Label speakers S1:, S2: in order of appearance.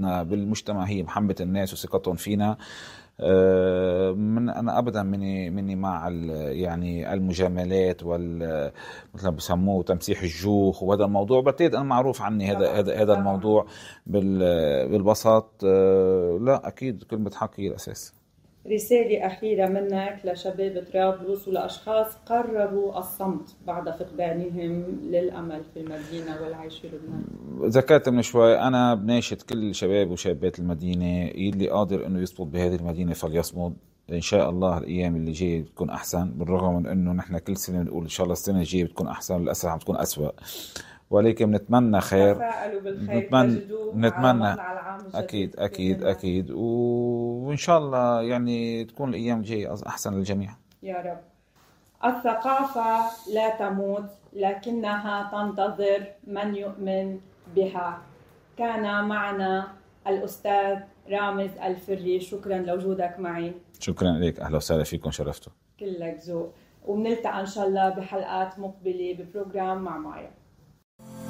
S1: اعتقادنا بالمجتمع هي محبة الناس وثقتهم فينا. أنا أبدا مني مع يعني المجاملات مثل ما بسموه تمسيح الجوخ، وهذا الموضوع بعتقد أنا معروف عني هذا الموضوع بالبسط. لا أكيد كلمة حق هي الأساس.
S2: رسالة أخيرة منك لشباب طرابلس ولأشخاص قرروا الصمت بعد فقدانهم للأمل في المدينة والعيش في لبنان.
S1: ذكرت من شوي، أنا بناشد كل شباب وشابات المدينة اللي قادر إنه يصمد بهذه المدينة فليصمد. إن شاء الله الأيام اللي جاية بتكون أحسن، بالرغم من إنه نحن كل سنة بنقول إن شاء الله السنة الجاية بتكون أحسن، للأسف عم تكون أسوأ، ولكن نتمنى خير. نتمنى أكيد وإن شاء الله يعني تكون الأيام الجاية أحسن للجميع
S2: يا رب. الثقافة لا تموت لكنها تنتظر من يؤمن بها. كان معنا الأستاذ رامز الفري، شكرا لوجودك معي.
S1: شكرا لك، أهلا وسهلا فيكم، شرفتوا.
S2: كلك ذوق، وبنلتقى إن شاء الله بحلقات مقبلة ببروجرام مع مايا.